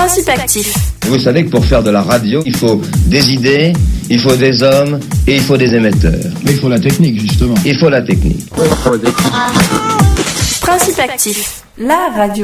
Principe actif. Vous savez que pour faire de la radio, il faut des idées, il faut des hommes et il faut des émetteurs. Mais il faut la technique, justement. Il faut la technique. Principe actif. La radio.